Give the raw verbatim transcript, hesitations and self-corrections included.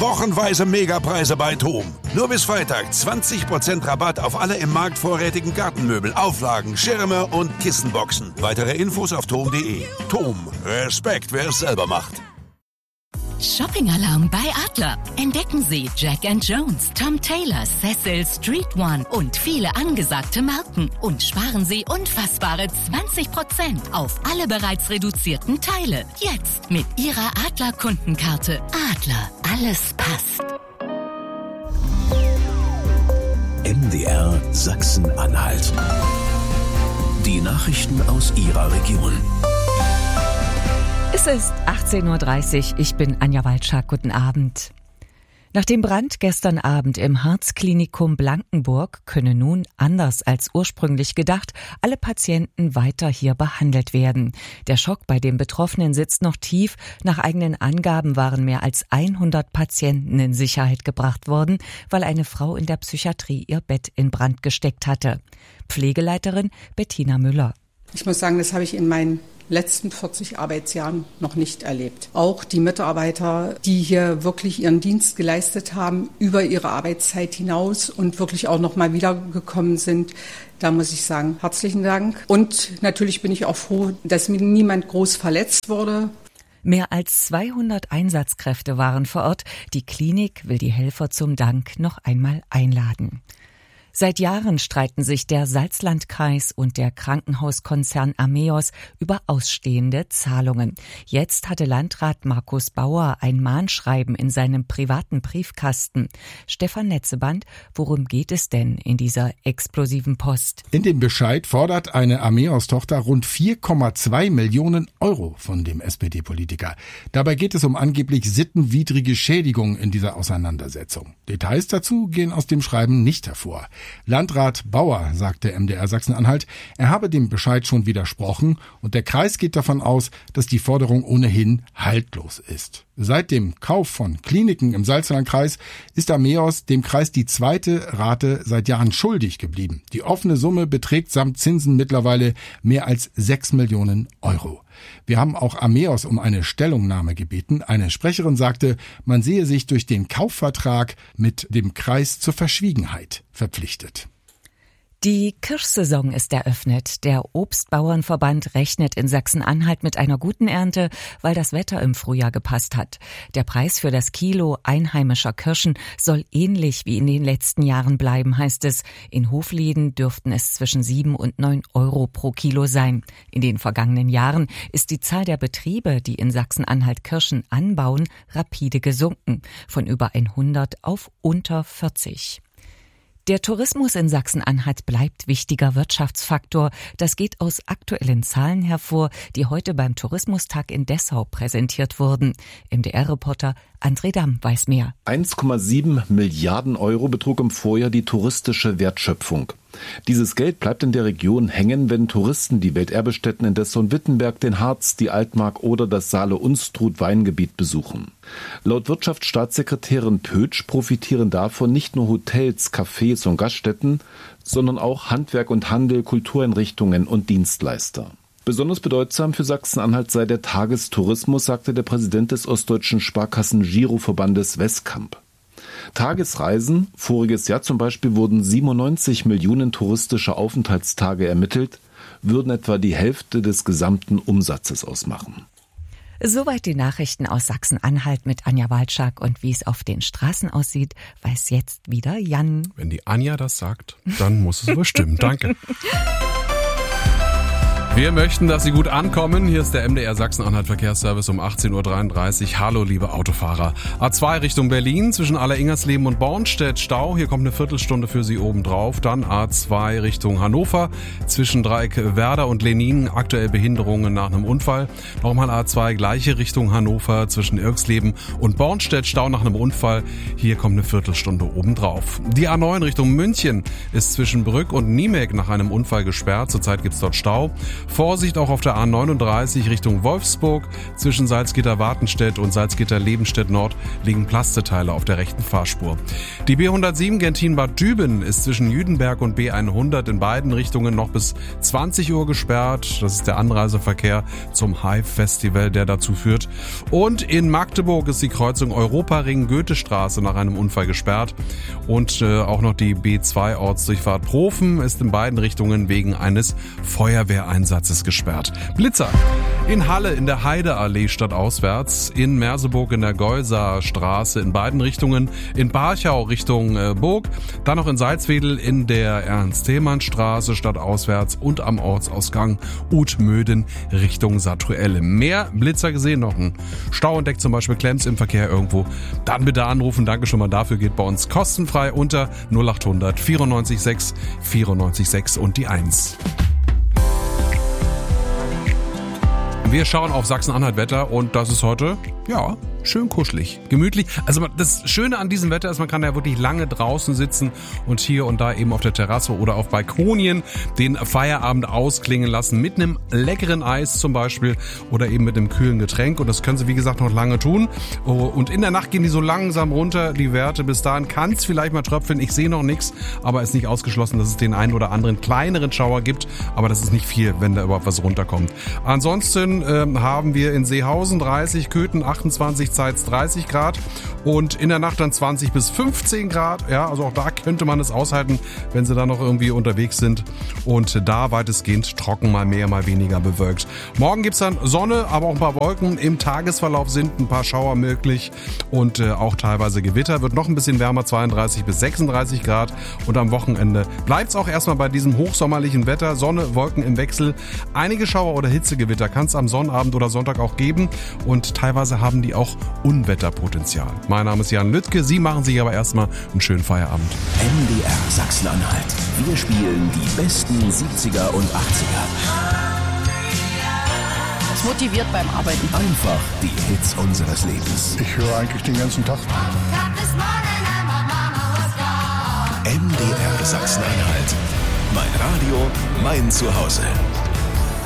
Wochenweise Megapreise bei TOM. Nur bis Freitag zwanzig Prozent Rabatt auf alle im Markt vorrätigen Gartenmöbel, Auflagen, Schirme und Kissenboxen. Weitere Infos auf tom punkt de. TOM. Respekt, wer es selber macht. Shopping-Alarm bei Adler. Entdecken Sie Jack and Jones, Tom Taylor, Cecil, Street One und viele angesagte Marken. Und sparen Sie unfassbare zwanzig Prozent auf alle bereits reduzierten Teile. Jetzt mit Ihrer Adler-Kundenkarte. Adler, alles passt. M D R Sachsen-Anhalt. Die Nachrichten aus Ihrer Region. Es ist achtzehn Uhr dreißig, ich bin Anja Waldschak, guten Abend. Nach dem Brand gestern Abend im Herzklinikum Blankenburg können nun, anders als ursprünglich gedacht, alle Patienten weiter hier behandelt werden. Der Schock bei den Betroffenen sitzt noch tief. Nach eigenen Angaben waren mehr als hundert Patienten in Sicherheit gebracht worden, weil eine Frau in der Psychiatrie ihr Bett in Brand gesteckt hatte. Pflegeleiterin Bettina Müller. Ich muss sagen, das habe ich in meinen letzten vierzig Arbeitsjahren noch nicht erlebt. Auch die Mitarbeiter, die hier wirklich ihren Dienst geleistet haben, über ihre Arbeitszeit hinaus und wirklich auch noch mal wiedergekommen sind, da muss ich sagen, herzlichen Dank. Und natürlich bin ich auch froh, dass mir niemand groß verletzt wurde. Mehr als zweihundert Einsatzkräfte waren vor Ort. Die Klinik will die Helfer zum Dank noch einmal einladen. Seit Jahren streiten sich der Salzlandkreis und der Krankenhauskonzern Ameos über ausstehende Zahlungen. Jetzt hatte Landrat Markus Bauer ein Mahnschreiben in seinem privaten Briefkasten. Stefan Netzeband, worum geht es denn in dieser explosiven Post? In dem Bescheid fordert eine Ameos-Tochter rund vier Komma zwei Millionen Euro von dem S P D-Politiker. Dabei geht es um angeblich sittenwidrige Schädigungen in dieser Auseinandersetzung. Details dazu gehen aus dem Schreiben nicht hervor. Landrat Bauer sagte M D R Sachsen-Anhalt, er habe dem Bescheid schon widersprochen und der Kreis geht davon aus, dass die Forderung ohnehin haltlos ist. Seit dem Kauf von Kliniken im Salzlandkreis ist Ameos dem Kreis die zweite Rate seit Jahren schuldig geblieben. Die offene Summe beträgt samt Zinsen mittlerweile mehr als sechs Millionen Euro. Wir haben auch Ameos um eine Stellungnahme gebeten. Eine Sprecherin sagte, man sehe sich durch den Kaufvertrag mit dem Kreis zur Verschwiegenheit verpflichtet. Die Kirschsaison ist eröffnet. Der Obstbauernverband rechnet in Sachsen-Anhalt mit einer guten Ernte, weil das Wetter im Frühjahr gepasst hat. Der Preis für das Kilo einheimischer Kirschen soll ähnlich wie in den letzten Jahren bleiben, heißt es. In Hofläden dürften es zwischen sieben und neun Euro pro Kilo sein. In den vergangenen Jahren ist die Zahl der Betriebe, die in Sachsen-Anhalt Kirschen anbauen, rapide gesunken. Von über hundert auf unter vierzig. Der Tourismus in Sachsen-Anhalt bleibt wichtiger Wirtschaftsfaktor. Das geht aus aktuellen Zahlen hervor, die heute beim Tourismustag in Dessau präsentiert wurden. M D R-Reporter André Damm weiß mehr. eins Komma sieben Milliarden Euro betrug im Vorjahr die touristische Wertschöpfung. Dieses Geld bleibt in der Region hängen, wenn Touristen die Welterbestätten in Dessau und Wittenberg, den Harz, die Altmark oder das Saale-Unstrut-Weingebiet besuchen. Laut Wirtschaftsstaatssekretärin Pötsch profitieren davon nicht nur Hotels, Cafés und Gaststätten, sondern auch Handwerk und Handel, Kultureinrichtungen und Dienstleister. Besonders bedeutsam für Sachsen-Anhalt sei der Tagestourismus, sagte der Präsident des Ostdeutschen Sparkassen-Giroverbandes Westkamp. Tagesreisen, voriges Jahr zum Beispiel wurden siebenundneunzig Millionen touristische Aufenthaltstage ermittelt, würden etwa die Hälfte des gesamten Umsatzes ausmachen. Soweit die Nachrichten aus Sachsen-Anhalt mit Anja Waldschak, und wie es auf den Straßen aussieht, weiß jetzt wieder Jan. Wenn die Anja das sagt, dann muss es wohl stimmen. Danke. Wir möchten, dass Sie gut ankommen. Hier ist der M D R Sachsen-Anhalt Verkehrsservice um achtzehn Uhr dreiunddreißig. Hallo, liebe Autofahrer. A zwei Richtung Berlin zwischen Aller-Ingersleben und Bornstedt Stau. Hier kommt eine Viertelstunde für Sie obendrauf. Dann A zwei Richtung Hannover zwischen Dreieck Werder und Lenin. Aktuell Behinderungen nach einem Unfall. Nochmal A zwei gleiche Richtung Hannover zwischen Irksleben und Bornstedt Stau nach einem Unfall. Hier kommt eine Viertelstunde obendrauf. Die A neun Richtung München ist zwischen Brück und Niemek nach einem Unfall gesperrt. Zurzeit gibt's dort Stau. Vorsicht auch auf der A neununddreißig Richtung Wolfsburg. Zwischen Salzgitter-Wartenstedt und Salzgitter-Lebenstedt-Nord liegen Plasteteile auf der rechten Fahrspur. Die B hundertsieben Gentin-Bad Düben ist zwischen Jüdenberg und B hundert in beiden Richtungen noch bis zwanzig Uhr gesperrt. Das ist der Anreiseverkehr zum Hive-Festival, der dazu führt. Und in Magdeburg ist die Kreuzung Europaring-Goethestraße nach einem Unfall gesperrt. Und äh, auch noch die B zwei Ortsdurchfahrt Profen ist in beiden Richtungen wegen eines Feuerwehreinsatzes gesperrt. Blitzer in Halle in der Heideallee stadtauswärts, in Merseburg in der Geuser Straße in beiden Richtungen, in Barchau Richtung äh, Burg, dann noch in Salzwedel in der Ernst-Thälmann-Straße stadtauswärts und am Ortsausgang Utmöden Richtung Satuelle. Mehr Blitzer gesehen, noch ein Stau entdeckt, zum Beispiel Klemms im Verkehr irgendwo, dann bitte anrufen. Danke schon mal dafür, geht bei uns kostenfrei unter null achthundert vierundneunzig sechs vierundneunzig sechs und die eins. Wir schauen auf Sachsen-Anhalt-Wetter und das ist heute, ja, schön kuschelig, gemütlich. Also das Schöne an diesem Wetter ist, man kann ja wirklich lange draußen sitzen und hier und da eben auf der Terrasse oder auf Balkonien den Feierabend ausklingen lassen mit einem leckeren Eis zum Beispiel oder eben mit einem kühlen Getränk. Und das können Sie, wie gesagt, noch lange tun. Und in der Nacht gehen die so langsam runter, die Werte. Bis dahin kann es vielleicht mal tröpfeln. Ich sehe noch nichts, aber es ist nicht ausgeschlossen, dass es den einen oder anderen kleineren Schauer gibt. Aber das ist nicht viel, wenn da überhaupt was runterkommt. Ansonsten ähm, haben wir in Seehausen dreißig, Köthen achtundzwanzig, Zeitz dreißig Grad und in der Nacht dann zwanzig bis fünfzehn Grad. Ja, also auch da könnte man es aushalten, wenn Sie da noch irgendwie unterwegs sind. Und da weitestgehend trocken, mal mehr, mal weniger bewölkt. Morgen gibt's dann Sonne, aber auch ein paar Wolken. Im Tagesverlauf sind ein paar Schauer möglich und äh, auch teilweise Gewitter. Wird noch ein bisschen wärmer, zweiunddreißig bis sechsunddreißig Grad. Und am Wochenende bleibt's auch erstmal bei diesem hochsommerlichen Wetter. Sonne, Wolken im Wechsel. Einige Schauer oder Hitzegewitter kann es am Sonnabend oder Sonntag auch geben. Und teilweise haben die auch Unwetterpotenzial. Mein Name ist Jan Lüttke. Sie machen sich aber erstmal einen schönen Feierabend. M D R Sachsen-Anhalt. Wir spielen die besten siebziger und achtziger. Das motiviert beim Arbeiten. Einfach die Hits unseres Lebens. Ich höre eigentlich den ganzen Tag. M D R Sachsen-Anhalt. Mein Radio, mein Zuhause.